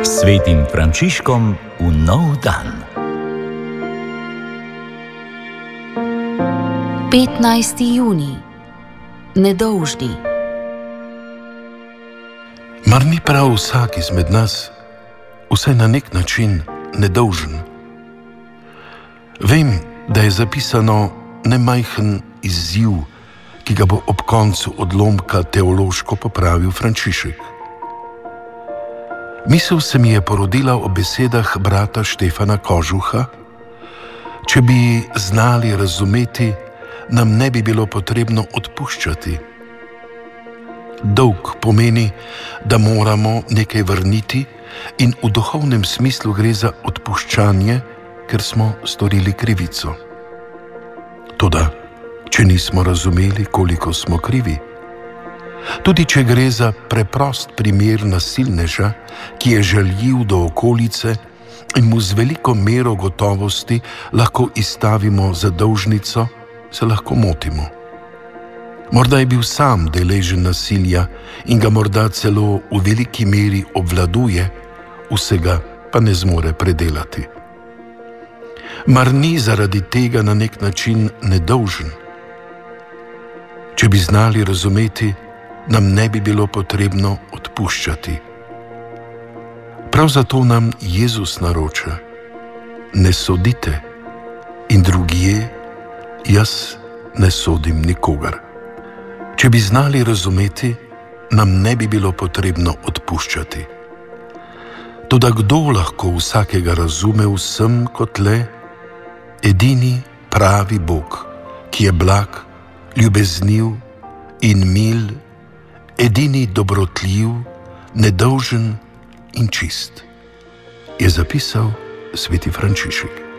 Svetim Frančiškom v nov dan. 15. junij. Nedolžni. Mar ni prav vsak izmed nas, vsaj na nek način, nedolžen? Vem, da je zapisano nemajhen izziv, ki ga bo ob koncu odlomka teološko popravil Frančišek. Misel se mi je porodila ob besedah brata Štefana Kožuha: če bi znali razumeti, nam ne bi bilo potrebno odpuščati. Dolg pomeni, da moramo nekaj vrniti, in v duhovnem smislu gre za odpuščanje, ker smo storili krivico. Toda, če nismo razumeli, koliko smo krivi, tudi če gre za preprost primer nasilneža, ki je žaljiv do okolice in mu z veliko mero gotovosti lahko izstavimo zadolžnico, se lahko motimo. Morda je bil sam deležen nasilja in ga morda celo v veliki meri obvladuje, vsega pa ne zmore predelati. Mar ni zaradi tega na nek način nedolžen? Če bi znali razumeti, nam ne bi bilo potrebno odpuščati. Prav zato nam Jezus naroča: ne sodite, in drugje, jaz ne sodim nikogar. Če bi znali razumeti, nam ne bi bilo potrebno odpuščati. Toda kdo lahko vsakega razume vsem kot le edini pravi Bog, ki je blag, ljubezniv in mil, edini dobrotljiv, nedolžen in čist, je zapisal sveti Frančišek.